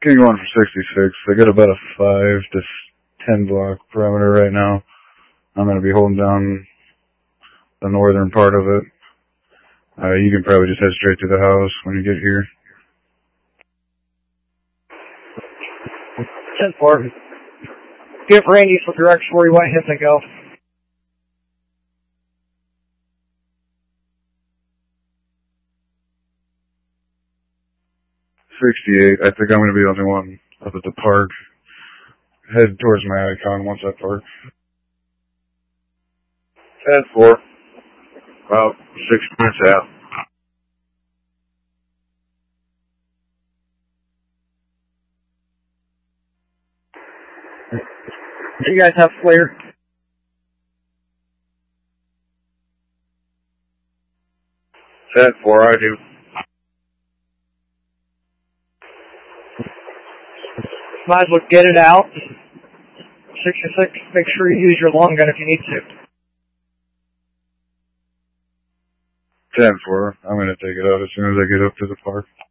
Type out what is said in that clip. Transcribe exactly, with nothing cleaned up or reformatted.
King one for sixty-six. I got about a five to ten block perimeter right now. I'm going to be holding down the northern part of it. Uh, you can probably just head straight to the house when you get here. ten four. Give Randy some direction where you want him to go. sixty-eight. I think I'm going to be the only one up at the park. Head towards my icon once I park. ten four. About six minutes out. Do you guys have flare? ten four, I do. Might as well get it out. sixty-six, make sure you use your long gun if you need to. ten four. I'm going to take it out as soon as I get up to the park.